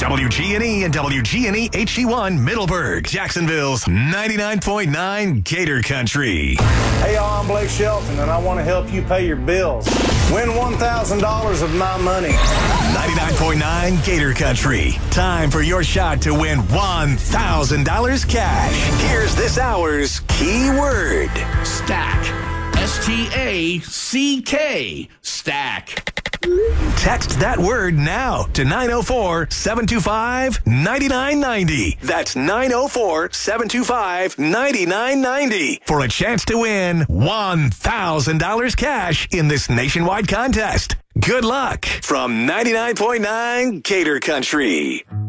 WGNE and WGNE HD1 Middleburg, Jacksonville's 99.9 Gator Country. Hey, y'all, I'm Blake Shelton, and I want to help you pay your bills. Win $1,000 of my money. 99.9 Gator Country. Time for your shot to win $1,000 cash. Here's this hour's keyword. Stack. S-T-A-C-K. Stack. Text that word now to 904-725-9990. That's 904-725-9990 for a chance to win $1,000 cash in this nationwide contest. Good luck from 99.9 Gator Country.